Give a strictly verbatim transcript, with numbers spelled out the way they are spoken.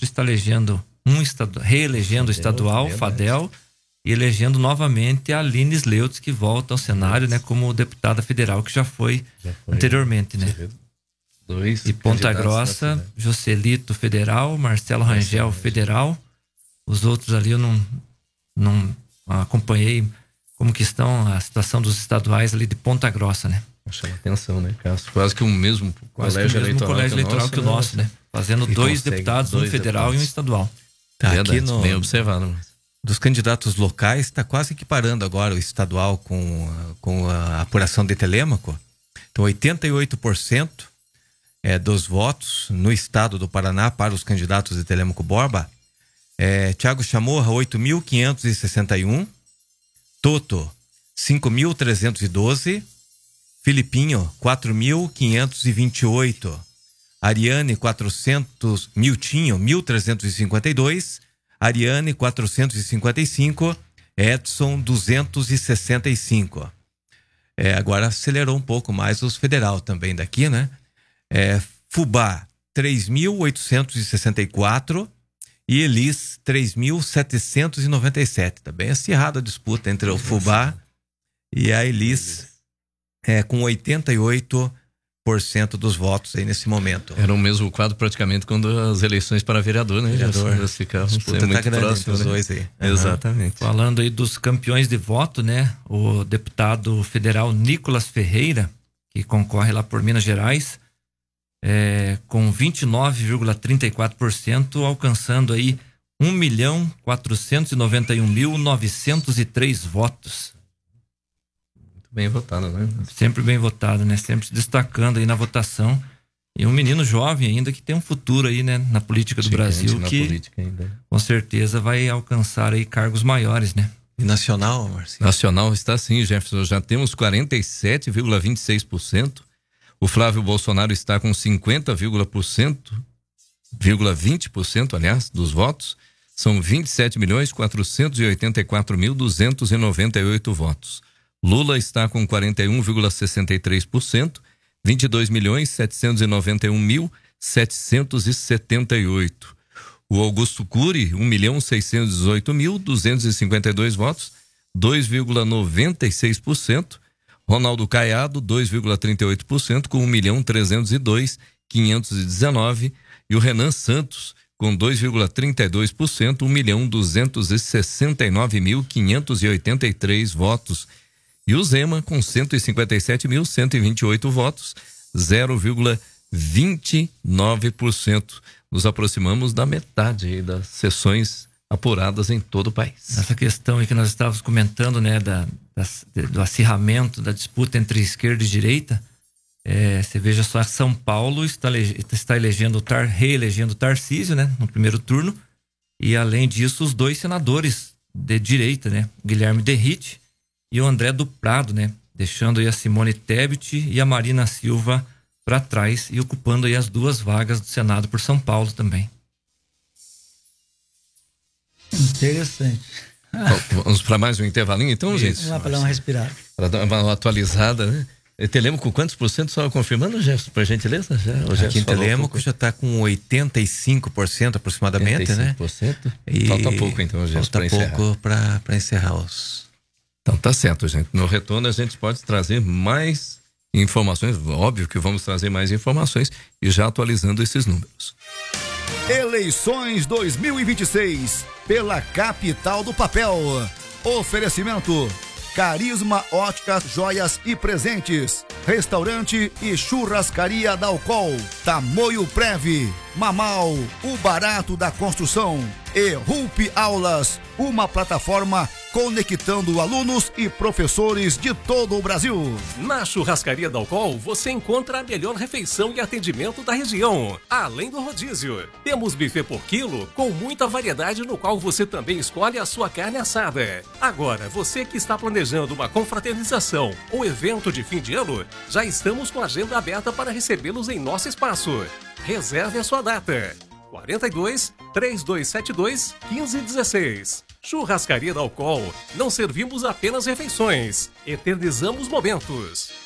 Castro está elegendo um estadu... reelegendo o estadual, Fadel, e elegendo novamente a Aline Sleutz, que volta ao cenário, né, como deputada federal, que já foi, já foi anteriormente, né? Dois e Ponta Grossa, Joselito federal, Marcelo Rangel federal. Os outros ali eu não, não acompanhei como que estão a situação dos estaduais ali de Ponta Grossa, né? Chama atenção, né, Castro? Quase que o mesmo Quase colégio que o mesmo eleitoral, colégio que, eleitoral nosso, que o nosso, né? Fazendo dois deputados, dois um federal deputados. E um estadual. Tá, Verdade, aqui no, bem observado. Dos candidatos locais, está quase equiparando agora o estadual com, com a apuração de Telêmaco. Então, oitenta e oito por cento é, dos votos no estado do Paraná para os candidatos de Telêmaco Borba. É, Thiago Chamorra, oito mil quinhentos e sessenta e um. Toto, cinco mil trezentos e doze. Filipinho, quatro mil quinhentos e vinte e oito. Ariane, quatrocentos. Miltinho, mil trezentos e cinquenta e dois. Ariane, quatrocentos e cinquenta e cinco. Edson, duzentos e sessenta e cinco. É, agora acelerou um pouco mais os federal também daqui, né? É, Fubá, três mil oitocentos e sessenta e quatro. E Elis, três mil setecentos e noventa e sete. Tá bem acirrada a disputa entre o Fubá e a Elis. É, com oitenta e oito por cento dos votos aí nesse momento. Era o mesmo quadro praticamente quando as eleições para vereador, né? Vereador. Ficavam tá muito próximo, os né? dois aí. Uhum. Exatamente. Falando aí dos campeões de voto, né? O deputado federal Nicolas Ferreira, que concorre lá por Minas Gerais, é, com vinte e nove vírgula trinta e quatro por cento, alcançando aí um milhão quatrocentos e noventa e um mil novecentos e três votos. Bem votado, né? Sempre bem votado, né? Sempre se destacando aí na votação. E um menino jovem ainda que tem um futuro aí, né? Na política do Chegante Brasil, na que política ainda. Com certeza vai alcançar aí cargos maiores, né? E nacional, Marcinho? Nacional está sim, Jefferson. Já temos quarenta e sete vírgula vinte e seis por cento. O Flávio Bolsonaro está com cinquenta vírgula vinte por cento, aliás, dos votos. São vinte e sete milhões quatrocentos e oitenta e quatro mil duzentos e noventa e oito votos. Lula está com quarenta e um vírgula sessenta e três por cento, vinte e dois milhões setecentos e noventa e um mil setecentos e setenta e oito. O Augusto Cury, um milhão seiscentos e dezoito mil duzentos e cinquenta e dois votos, dois vírgula noventa e seis por cento. Ronaldo Caiado, dois vírgula trinta e oito por cento, com um milhão trezentos e dois mil quinhentos e dezenove. E o Renan Santos, com dois vírgula trinta e dois por cento, um milhão duzentos e sessenta e nove mil quinhentos e oitenta e três votos. E o Zema, com cento e cinquenta e sete mil cento e vinte e oito votos, zero vírgula vinte e nove por cento. Nos aproximamos da metade aí das sessões apuradas em todo o país. Essa questão aí que nós estávamos comentando, né, da, da, do acirramento da disputa entre esquerda e direita, é, você veja só, São Paulo está, está elegendo, tar, reelegendo Tarcísio, né, no primeiro turno, e além disso os dois senadores de direita, né, Guilherme Derrite e o André do Prado, né? Deixando aí a Simone Tebet e a Marina Silva para trás e ocupando aí as duas vagas do Senado por São Paulo também. Interessante. Vamos para mais um intervalinho então, gente? Vamos lá para dar uma respirada. Para dar uma atualizada, né? Telêmaco, quantos por cento só confirmando, Jefferson, por gentileza? Já, o Aqui em Telêmaco um já está com oitenta e cinco por cento aproximadamente, oitenta e cinco por cento? né? E falta pouco então, Jefferson, falta pouco para encerrar os... Então tá certo, gente. No retorno a gente pode trazer mais informações, óbvio que vamos trazer mais informações e já atualizando esses números. Eleições dois mil e vinte e seis pela capital do papel. Oferecimento: Carisma Óticas, Joias e Presentes, Restaurante e Churrascaria Dalcol, Tamoio Prev, Mamal, o barato da construção e Rulp Aulas, uma plataforma conectando alunos e professores de todo o Brasil. Na Churrascaria Dalcol você encontra a melhor refeição e atendimento da região, além do rodízio. Temos buffet por quilo com muita variedade, no qual você também escolhe a sua carne assada. Agora, você que está planejando uma confraternização ou evento de fim de ano, já estamos com a agenda aberta para recebê-los em nosso espaço. Reserve a sua data. quarenta e dois, três dois sete dois, quinze dezesseis. Churrascaria Dalcol. Não servimos apenas refeições, eternizamos momentos.